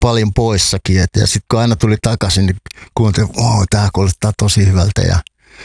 paljon poissakin. Ja sitten kun aina tuli takaisin, niin kuuntelin, tää kuulostaa tosi hyvältä. Ja,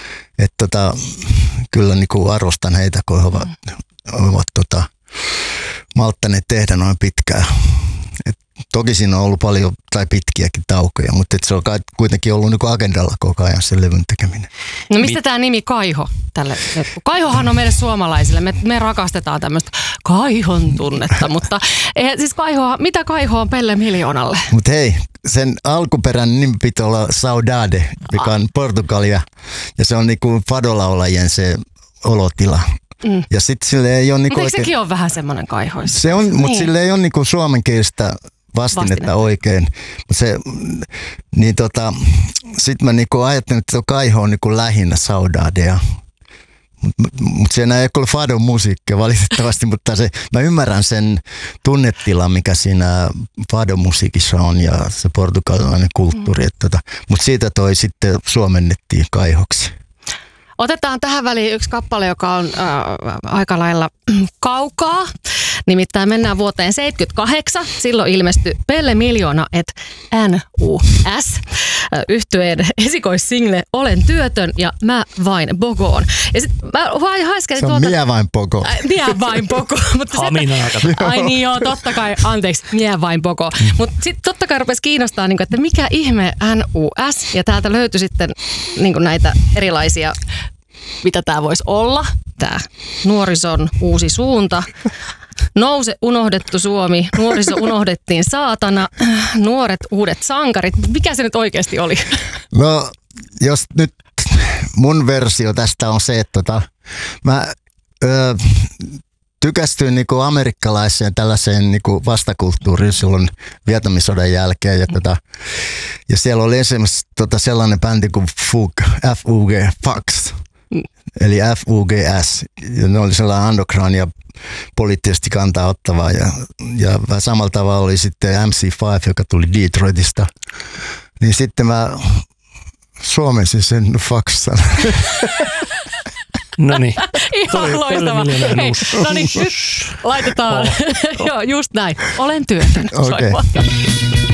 kyllä niin kuin arvostan heitä, kun he ovat malttaneet tehdä noin pitkään. Toki siinä on ollut paljon tai pitkiäkin taukoja, mutta se on kuitenkin ollut niin kuin agendalla koko ajan se levyn tekeminen. No mistä tämä nimi Kaiho tälle? Kaihohan on meille suomalaisille. Me rakastetaan tämmöistä Kaihon tunnetta, mutta siis mitä Kaiho on Pelle Miljoonalle? Mutta hei, sen alkuperäinen nimi pitää olla Saudade, mikä on Portugalia ja se on niin kuin fadolaulajien se olotila. Ja sitten sille ei ole niinku oikein... sekin on vähän semmoinen kaihoissa? Se on, mutta sille ei ole niinku suomenkielistä vastinetta oikein. Sitten mä niinku ajattelin, että Kaiho on niinku lähinnä Saudadea. Mutta siinä ei ole fadon musiikkia valitettavasti, mutta mä ymmärrän sen tunnetilan, mikä siinä fadon musiikissa on ja se portugalilainen kulttuuri. Mutta siitä toi sitten suomennettiin Kaihoksi. Otetaan tähän väliin yksi kappale, joka on aika lailla kaukaa. Nimittäin mennään vuoteen 1978. Silloin ilmestyi Pelle Miljoona et NUS. Yhtyeen esikoissingle Olen työtön ja Mä vain bogoon. Ja sit mä haiskelin se on Mie vain bogo. Mie vain bogo. Ai niin joo, totta kai, anteeksi, Mie vain bogo. Mutta sitten totta kai rupesi kiinnostaa, että mikä ihme NUS. Ja täältä löytyi sitten näitä erilaisia, mitä tämä voisi olla. Tämä nuorison uusi suunta. Nouse unohdettu Suomi, nuoriso unohdettiin saatana, nuoret uudet sankarit. Mikä se nyt oikeasti oli? No, jos nyt mun versio tästä on se, että mä tykästyin niinku amerikkalaiseen tällaiseen niinku vastakulttuuriin silloin Vietnamisodan jälkeen. Ja siellä oli esimerkiksi sellainen bändi kuin FUG, Fugs. Eli FUGS. Ja ne oli sellainen underground ja poliittisesti kantaa ottavaa. Ja samalla tavalla oli sitten MC5, joka tuli Detroitista. Niin sitten mä suomensin sen Fugs-sanan. Noniin. Ihan loistava. Noniin, nyt laitetaan. Joo, just näin. Olen työtön. Okay.